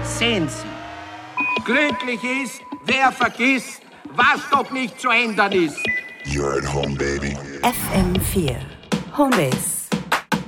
sehen Sie. Glücklich ist, wer vergisst, was doch nicht zu ändern ist. You're at home, baby. FM4 Homebase.